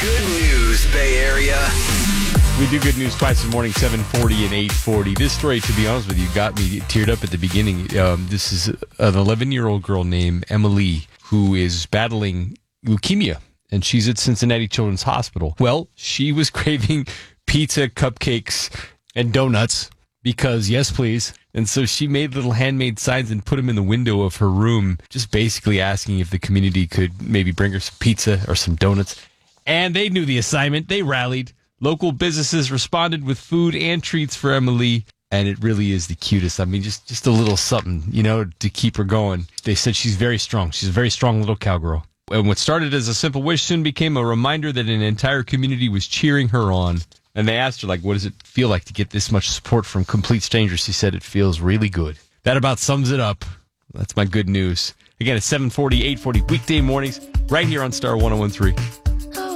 Good news, Bay Area. We do good news twice in the morning, 7:40 and 8:40. This story, to be honest with you, got me teared up at the beginning. This is an 11-year-old girl named Emily who is battling leukemia, and she's at Cincinnati Children's Hospital. Well, she was craving pizza, cupcakes, and donuts because, yes, please. And so she made little handmade signs and put them in the window of her room, just basically asking if the community could maybe bring her some pizza or some donuts. And they knew the assignment. They rallied. Local businesses responded with food and treats for Emily, and it really is the cutest. I mean, just a little something, to keep her going. They said she's very strong. She's a very strong little cowgirl. And what started as a simple wish soon became a reminder that an entire community was cheering her on. And they asked her, what does it feel like to get this much support from complete strangers? She said it feels really good. That about sums it up. That's my good news. Again, it's 7:40, 8:40, weekday mornings, right here on Star 101.3.